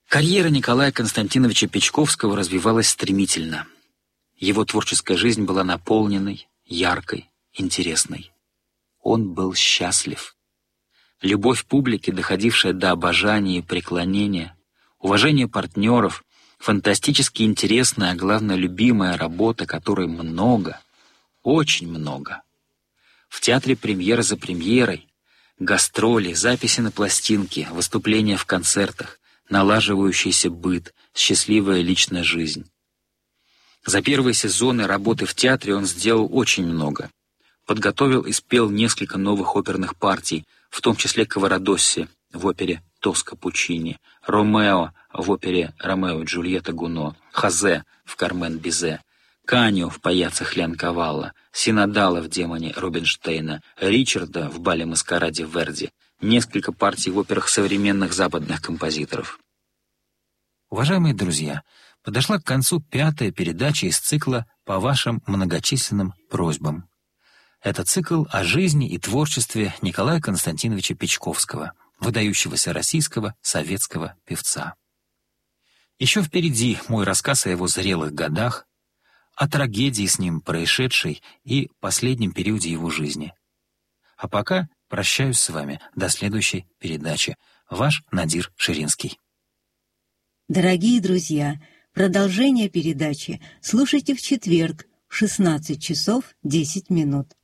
Карьера Николая Константиновича Печковского развивалась стремительно. Его творческая жизнь была наполненной, яркой, интересной. Он был счастлив. Любовь публики, доходившая до обожания и преклонения, уважение партнеров, фантастически интересная, а главное, любимая работа, которой много, очень много. В театре премьера за премьерой, гастроли, записи на пластинки, выступления в концертах, налаживающийся быт, счастливая личная жизнь. За первые сезоны работы в театре он сделал очень много. Подготовил и спел несколько новых оперных партий, в том числе Каварадосси в опере «Тоска Пуччини», Ромео в опере «Ромео и Джульетта» Гуно, Хозе в «Кармен Бизе», Канио в «Паяццо Леонкавалло», Синодала в «Демоне» Рубинштейна, Ричарда в «Бале-маскараде» Верди, несколько партий в операх современных западных композиторов. Уважаемые друзья, подошла к концу 5-я передача из цикла «По вашим многочисленным просьбам». Это цикл о жизни и творчестве Николая Константиновича Печковского, выдающегося российского советского певца. Еще впереди мой рассказ о его зрелых годах, о трагедии с ним происшедшей и последнем периоде его жизни. А пока прощаюсь с вами до следующей передачи. Ваш Надир Ширинский. Дорогие друзья, продолжение передачи слушайте в четверг в 16 часов 10 минут.